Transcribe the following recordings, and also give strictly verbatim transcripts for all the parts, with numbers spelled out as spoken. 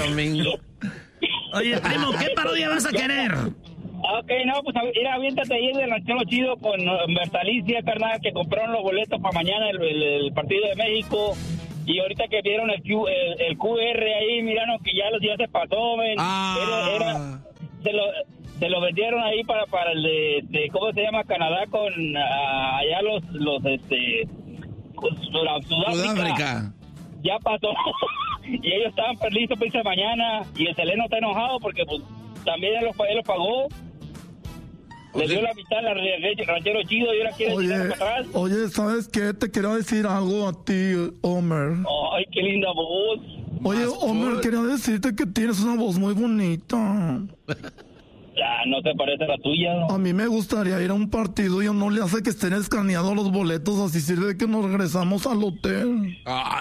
domingo. Oye, primo, ¿qué parodia vas a querer? Ok, no, pues mira, aviéntate ahí del ranchero chido con Bertalicia, carnal, que compraron los boletos para mañana el, el, el partido de México. Y ahorita que vieron el, Q, el, el Q R ahí, miraron que ya los días se pasó, ven. Ah. Era, era, se lo, se lo vendieron ahí para, para el de, de, ¿cómo se llama? Canadá con uh, allá los, los, este, Sudáfrica. Sudáfrica. Ya pasó. Y ellos estaban listos para irse mañana. Y el Seleno está enojado porque pues también él lo, él lo pagó. Le dio la mitad al ranchero chido y ahora quiere tirar para atrás. Oye, ¿sabes qué? Te quería decir algo a ti, Homer. Ay, qué linda voz. Oye, Homer, good. Quería decirte que tienes una voz muy bonita. Ya, no te parece la tuya, ¿no? A mí me gustaría ir a un partido y no le hace que estén escaneados los boletos, así sirve que nos regresamos al hotel.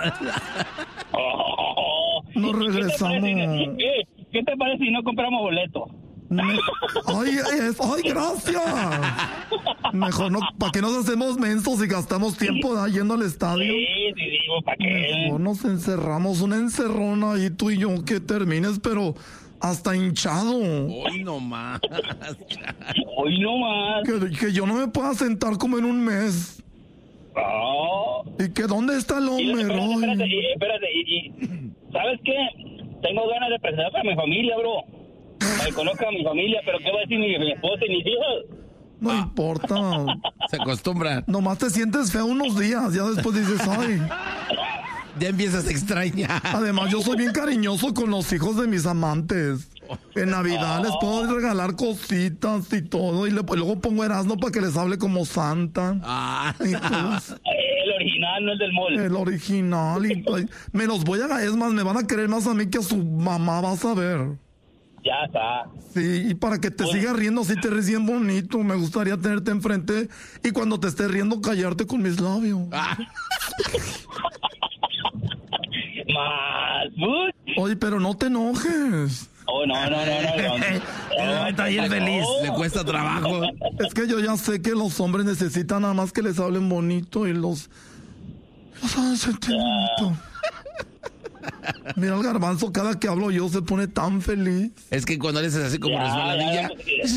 Oh. Nos regresamos. ¿Qué te parece, ¿qué, ¿Qué te parece si no compramos boletos? Me... Ay, ay, ay, gracias. Mejor no, ¿para qué nos hacemos mensos y gastamos tiempo sí. yendo al estadio? Sí, sí, digo, ¿para qué? Mejor nos encerramos, una encerrona ahí tú y yo, que termines, pero hasta hinchado. Hoy no más. Hoy no más. Que, que yo no me pueda sentar como en un mes. Oh. ¿Y que dónde está el hombre? Espérate, espérate, y, espérate y, y, ¿sabes qué? Tengo ganas de presentar a mi familia, bro. Me conozca a mi familia, pero ¿qué va a decir mi, mi esposa y mis hijos? No ah. importa. Se acostumbra. Nomás te sientes feo unos días, ya después dices, ay. Ya empiezas a extrañar. Además, yo soy bien cariñoso con los hijos de mis amantes. En Navidad oh. les puedo regalar cositas y todo, y le, luego pongo Erasmo para que les hable como Santa. Ah. Pues, el original, no el del mall. El original. Y, y, me los voy a... Es más, me van a querer más a mí que a su mamá, vas a ver. Ya está. Sí, y para que te pues, sigas riendo, si te ríes bien bonito, me gustaría tenerte enfrente y cuando te estés riendo, callarte con mis labios. Ah. Más. Oye, pero no te enojes. Oh, no, no, no, no. no. no está bien feliz. Le cuesta trabajo. Es que yo ya sé que los hombres necesitan nada más que les hablen bonito y los... Los hagan sentir bonito. Mira el Garbanzo, cada que hablo yo se pone tan feliz. Es que cuando eres así como resbaladilla.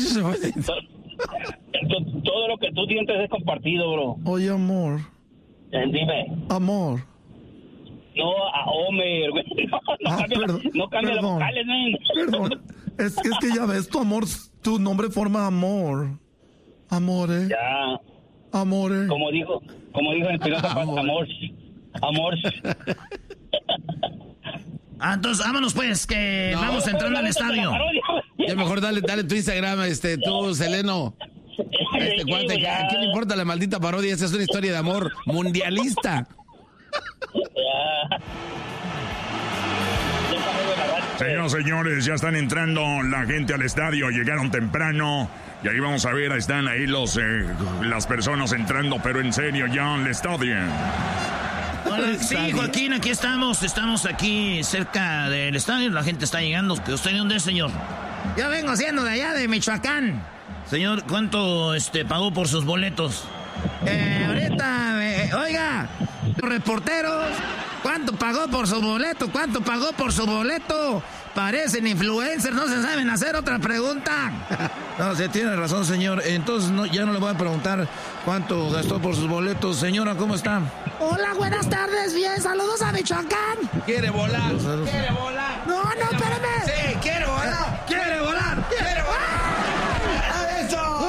Todo lo que tú sientes es compartido, bro. Oye, amor. Eh, dime. Amor. No, a Homer, güey. No, no ah, cambia, perdón, no cambia perdón, las vocales, man. Perdón. Es, es que ya ves, tu amor, tu nombre forma amor. Amore. Ya. Amore. Como dijo, como dijo en Espinosa Paz, amor. Amor. Ah, entonces vámonos pues, que no, vamos entrando al estadio. Ya mejor dale, dale tu Instagram, este, tú, Seleno. Este cuate, ¿qué, ¿qué le importa la maldita parodia? Esa es una historia de amor mundialista. Señoras y señores, ya están entrando la gente al estadio, llegaron temprano. Y ahí vamos a ver, ahí están ahí los eh, las personas entrando, pero en serio ya al estadio. Hola, sí, Joaquín, aquí estamos, estamos aquí cerca del estadio, la gente está llegando. ¿Usted de dónde es, señor? Yo vengo siendo de allá, de Michoacán. Señor, ¿cuánto este pagó por sus boletos? Eh, ahorita, eh, oiga, reporteros, ¿cuánto pagó por su boleto? ¿Cuánto pagó por su boleto? Parecen influencers, no se saben hacer otra pregunta. No, se tiene razón, señor. Entonces no, ya no le voy a preguntar cuánto gastó por sus boletos. Señora, ¿cómo está? Hola, buenas tardes, bien, saludos a Michoacán. ¿Quiere volar? ¿Quiere volar? No, no, espérame. Sí, quiere volar. ¿Quiere volar? ¿Quiere volar? ¡Eso!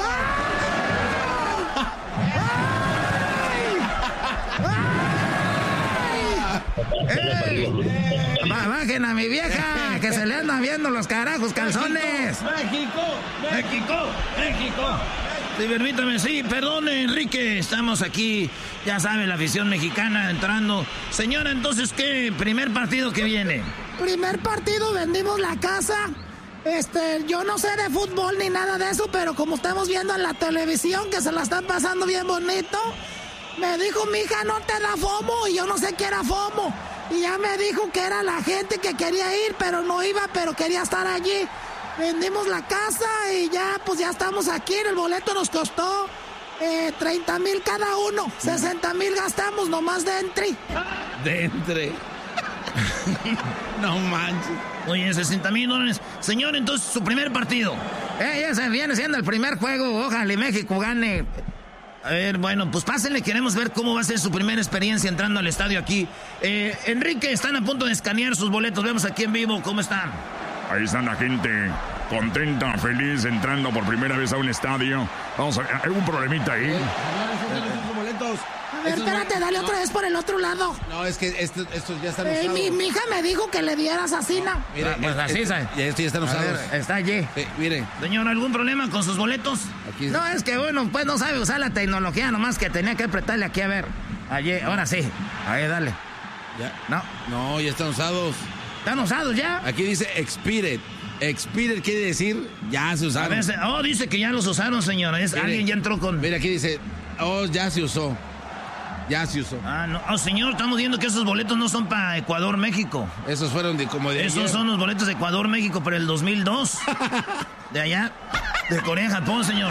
¡Ey! Bajen a mi vieja, que se le andan viendo los carajos calzones. México, México, México. Sí, permítame, sí, perdone, Enrique, estamos aquí, ya sabe, la afición mexicana entrando. Señora, entonces, ¿qué primer partido que viene? Primer partido, vendimos la casa. Este, yo no sé de fútbol ni nada de eso, pero como estamos viendo en la televisión que se la están pasando bien bonito, me dijo mi hija, no te da FOMO, y yo no sé qué era FOMO. Y ya me dijo que era la gente que quería ir, pero no iba, pero quería estar allí. Vendimos la casa y ya, pues ya estamos aquí. El boleto nos costó eh, treinta mil cada uno. sesenta mil gastamos nomás de entry. De entry. No manches. Oye, sesenta mil dólares. Señor, entonces, su primer partido. Eh, ya se viene siendo el primer juego. Ojalá y México gane. A ver, bueno, pues pásenle. Queremos ver cómo va a ser su primera experiencia entrando al estadio aquí. Eh, Enrique, están a punto de escanear sus boletos. Vemos aquí en vivo cómo están. Ahí están la gente contenta, feliz, entrando por primera vez a un estadio. Vamos a ver, hay un problemita ahí. Eh, señores, estos boletos. A ver, espérate, dale otra vez por el otro lado. No, es que estos, estos ya están Eh, usados. mi, mi hija me dijo que le dieras así, ¿no? Mire, Ah, pues así, este- ¿sabe? ya estos ya están A usados. ver, está allí. Eh, mire, Señor, ¿algún problema con sus boletos? aquí No, es que bueno, pues no sabe usar la tecnología, nomás que tenía que apretarle aquí a ver. Allí, ahora sí. Ahí, dale. ya. No, No, ya están usados. ¿están usados ya? Aquí dice expired. Expired quiere decir ya se A usaron. ver, se- oh, dice que ya los usaron, señor. Es, Mire. alguien ya entró con... Mira, aquí dice, oh, ya se usó. Ya se usó. Ah, no. Oh, señor, estamos viendo que esos boletos no son para Ecuador, México. Esos fueron de como de Esos ayer. son los boletos de Ecuador, México, para el dos mil dos. De allá, de Corea, Japón, señor.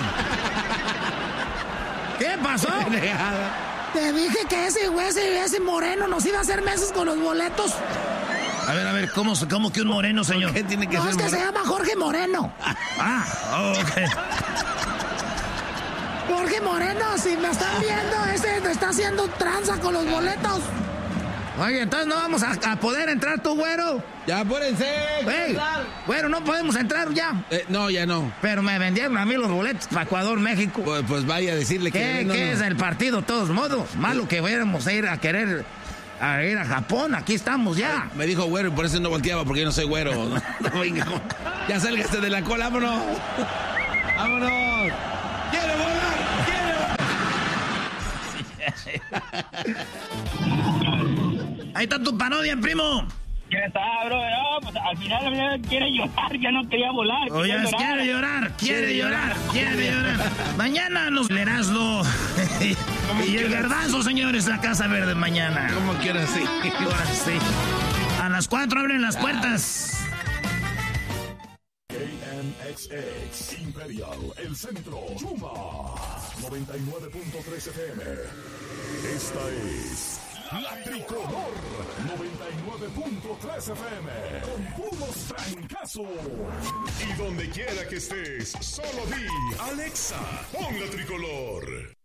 ¿Qué pasó? Te dije que ese güey, ese, ese moreno nos iba a hacer meses con los boletos. A ver, a ver, ¿cómo, cómo que un moreno, señor? ¿Qué tiene que No, ser es que se moreno? llama Jorge Moreno. Ah, oh, ok. Jorge Moreno, si me están viendo, ese me está haciendo tranza con los boletos. Oye, entonces no vamos a, a poder entrar, tú, güero. Ya, apúrense. Ey, güero, no podemos entrar ya. Eh, no, ya no. Pero me vendieron a mí los boletos para Ecuador, México. Pues, pues vaya a decirle que... ¿Qué, no, qué no. es el partido, de todos modos? Malo que fuéramos a ir a querer a ir a Japón. Aquí estamos ya. Me dijo güero y por eso no volteaba, porque yo no soy güero. Venga, ya sálgase de la cola, vámonos. Vámonos. ¡Quiere volar! ¡Quiere volar! Ahí está tu parodia, primo. ¿Qué está, bro? No, pues al final ya quiere llorar, ya no quería volar. Oye, quería quiere llorar, quiere llorar, quiere llorar. Mañana nos Erasmo y el Garbanzo, señores, la Casa Verde mañana. ¿Cómo quieras así? Ahora sí. A las cuatro abren las puertas. K M X X Imperial, el centro, Chuma, noventa y nueve punto tres F M. Esta es La Tricolor, noventa y nueve punto tres F M, con puros francazos. Y donde quiera que estés, solo di, Alexa, pon La Tricolor.